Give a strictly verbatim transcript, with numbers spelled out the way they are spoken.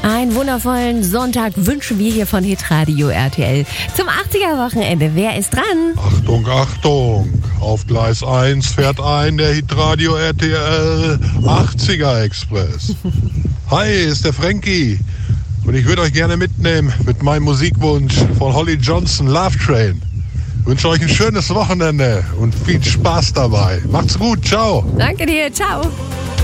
Einen wundervollen Sonntag wünschen wir hier von Hitradio R T L zum achtziger-Wochenende. Wer ist dran? Achtung, Achtung! Auf Gleis eins fährt ein der Hitradio R T L achtziger Express. Hi, ist der Frankie. Und ich würde euch gerne mitnehmen mit meinem Musikwunsch von Holly Johnson, Love Train. Ich wünsche euch ein schönes Wochenende und viel Spaß dabei. Macht's gut, ciao. Danke dir, ciao.